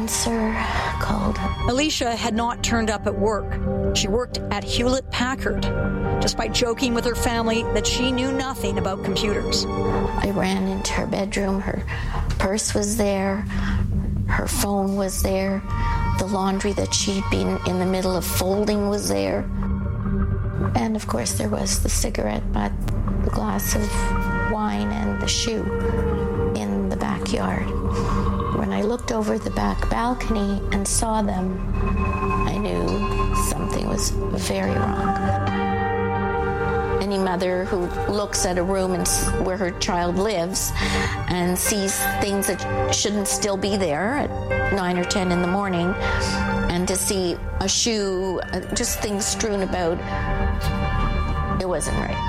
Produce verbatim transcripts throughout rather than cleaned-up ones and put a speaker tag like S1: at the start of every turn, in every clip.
S1: answer called.
S2: Alicia had not turned up at work. She worked at Hewlett Packard, despite joking with her family that she knew nothing about computers.
S1: I ran into her bedroom. Her purse was there. Her phone was there. The laundry that she'd been in the middle of folding was there. And of course there was the cigarette butt, the glass of wine, and the shoe in the backyard. When I looked over the back balcony and saw them, I knew something was very wrong. Any mother who looks at a room and where her child lives and sees things that shouldn't still be there at nine or ten in the morning, and to see a shoe, just things strewn about, it wasn't right.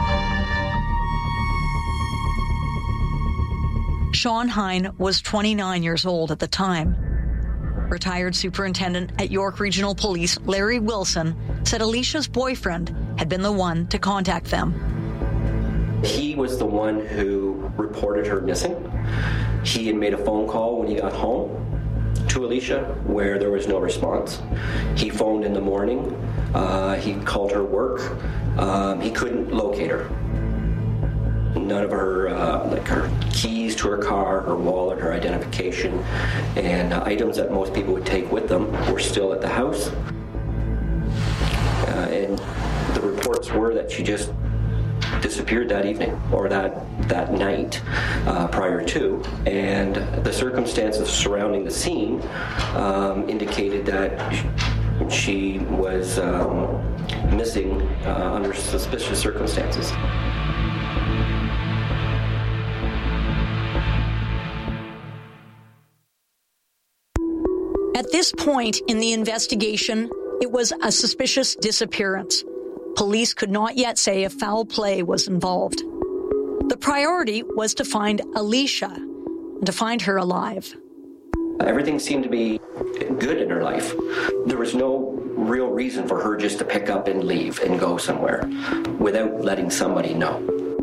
S2: Sean Hine was twenty-nine years old at the time. Retired Superintendent at York Regional Police, Larry Wilson, said Alicia's boyfriend had been the one to contact them.
S3: He was the one who reported her missing. He had made a phone call when he got home to Alicia where there was no response. He phoned in the morning. Uh, he called her work. Um, he couldn't locate her. None of her, uh, like her keys to her car, her wallet, her identification, and uh, items that most people would take with them were still at the house. Uh, and the reports were that she just disappeared that evening or that that night uh, prior to, and the circumstances surrounding the scene um, indicated that she was um, missing uh, under suspicious circumstances.
S2: At this point in the investigation, it was a suspicious disappearance. Police could not yet say if foul play was involved. The priority was to find Alicia and to find her alive.
S3: Everything seemed to be good in her life. There was no real reason for her just to pick up and leave and go somewhere without letting somebody know.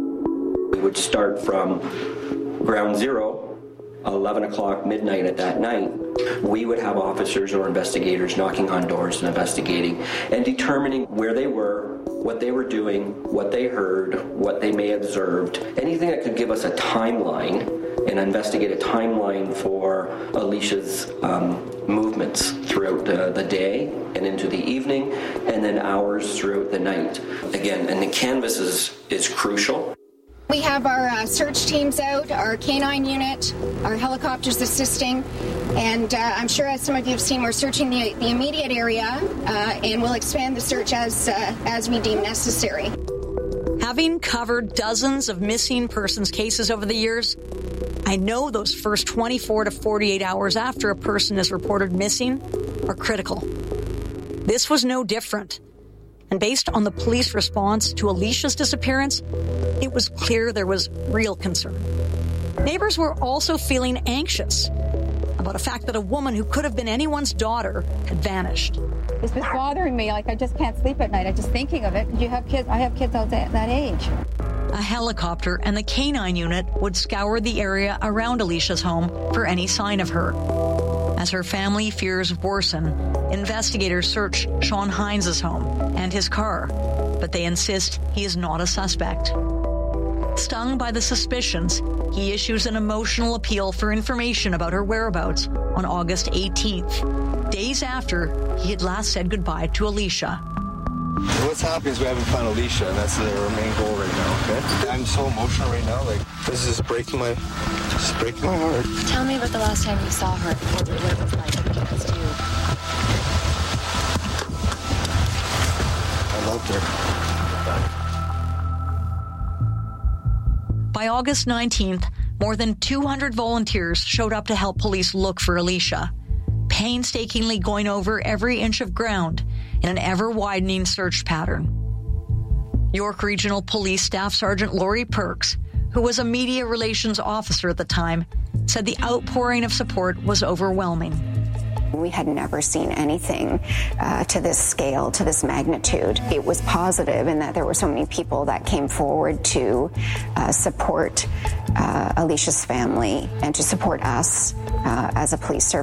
S3: We would start from ground zero, eleven o'clock, midnight at that night. We would have officers or investigators knocking on doors and investigating and determining where they were, what they were doing, what they heard, what they may have observed, anything that could give us a timeline and investigate a timeline for Alicia's um, movements throughout the, the day and into the evening, and then hours throughout the night. Again, and the canvas is, is crucial.
S4: We have our uh, search teams out, our canine unit, our helicopters assisting, and uh, I'm sure as some of you have seen, we're searching the, the immediate area, uh, and we'll expand the search as, uh, as we deem necessary.
S2: Having covered dozens of missing persons cases over the years, I know those first twenty-four to forty-eight hours after a person is reported missing are critical. This was no different. And based on the police response to Alicia's disappearance, it was clear there was real concern. Neighbors were also feeling anxious about a fact that a woman who could have been anyone's daughter had vanished.
S5: It's been bothering me. Like, I just can't sleep at night. I'm just thinking of it. You have kids. I have kids out that, that age.
S2: A helicopter and the canine unit would scour the area around Alicia's home for any sign of her. As her family fears worsen, investigators search Sean Hines's home and his car, but they insist he is not a suspect. Stung by the suspicions, he issues an emotional appeal for information about her whereabouts on August eighteenth, days after he had last said goodbye to Alicia.
S6: What's happening is we haven't found Alicia, and that's our main goal right now, okay? I'm so emotional right now, like, this is breaking my, this is breaking my heart.
S7: Tell me about the last time you saw her, what it was like, what it was to you.
S6: I loved her.
S2: By August nineteenth, more than two hundred volunteers showed up to help police look for Alicia, painstakingly going over every inch of ground in an ever-widening search pattern. York Regional Police Staff Sergeant Laurie Perks, who was a media relations officer at the time, said the outpouring of support was overwhelming.
S8: We had never seen anything uh, to this scale, to this magnitude. It was positive in that there were so many people that came forward to uh, support uh, Alicia's family and to support us uh, as a police service.